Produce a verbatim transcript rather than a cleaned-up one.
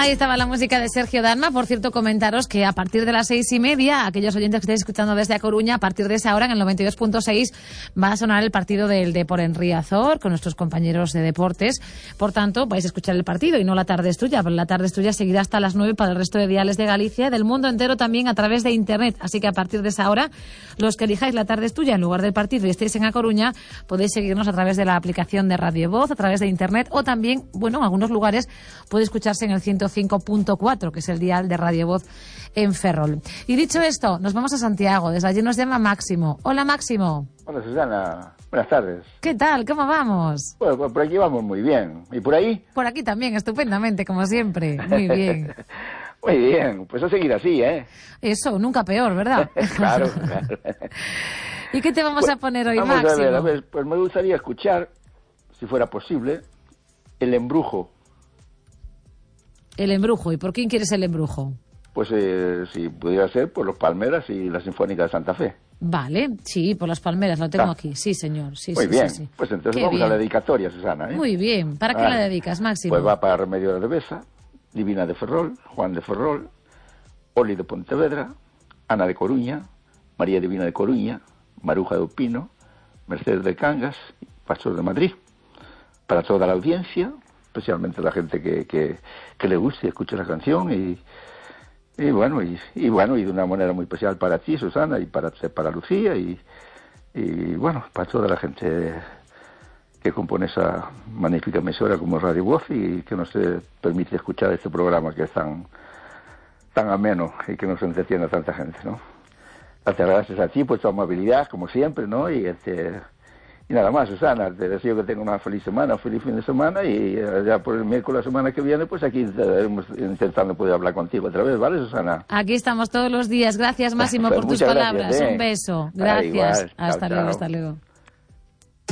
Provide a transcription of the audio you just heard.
Ahí estaba la música de Sergio Dalma. Por cierto, comentaros que a partir de las seis y media, aquellos oyentes que estáis escuchando desde A Coruña, a partir de esa hora, en el noventa y dos punto seis, va a sonar el partido del Depor en Riazor, con nuestros compañeros de deportes. Por tanto, vais a escuchar el partido y no la tarde es tuya, pero la tarde es tuya seguirá hasta las nueve para el resto de diales de Galicia, del mundo entero también a través de Internet. Así que a partir de esa hora, los que elijáis la tarde es tuya en lugar del partido y estéis en A Coruña, podéis seguirnos a través de la aplicación de Radio Voz, a través de Internet, o también, bueno, en algunos lugares puede escucharse en el ciento cinco punto cuatro, que es el dial de Radio Voz en Ferrol. Y dicho esto, nos vamos a Santiago. Desde allí nos llama Máximo. Hola, Máximo. Hola, Susana. Buenas tardes. ¿Qué tal? ¿Cómo vamos? Bueno, pues por aquí vamos muy bien. ¿Y por ahí? Por aquí también, estupendamente, como siempre. Muy bien. Muy bien. Pues a seguir así, ¿eh? Eso, nunca peor, ¿verdad? Claro, claro. ¿Y qué te vamos pues, a poner hoy, vamos Máximo? A ver, a ver, pues me gustaría escuchar, si fuera posible, El Embrujo. El Embrujo. ¿Y por quién quieres El Embrujo? Pues eh, si pudiera ser por los Palmeras y la Sinfónica de Santa Fe. Vale, sí, por las Palmeras, lo tengo ah. aquí. Sí, señor. Sí, Muy sí, bien, sí, sí. pues entonces Qué vamos bien. a la dedicatoria, Susana, ¿eh? Muy bien. ¿Para qué ah. la dedicas, Máximo? Pues va para Remedio de Besa, Divina de Ferrol, Juan de Ferrol, Oli de Pontevedra, Ana de Coruña, María Divina de Coruña, Maruja de Upino, Mercedes de Cangas, Pastor de Madrid. Para toda la audiencia, especialmente la gente que, que, que le guste y escuche la canción y, y bueno y, y bueno y de una manera muy especial para ti, Susana, y para para Lucía y, y bueno, para toda la gente que compone esa magnífica emisora como Radio Voz y que nos eh, permite escuchar este programa que es tan tan ameno y que nos entretiene a tanta gente, ¿no? Gracias, gracias a ti por tu amabilidad, como siempre, ¿no? Y este y nada más, Susana, te deseo que tengas una feliz semana, un feliz fin de semana y eh, ya por el miércoles la semana que viene, pues aquí estaremos intentando poder hablar contigo otra vez, ¿vale, Susana? Aquí estamos todos los días. Gracias, Máximo, Pues por tus muchas palabras. gracias, ¿eh? Un beso. Ah, Gracias. igual. Hasta Chao, luego, chao. hasta luego.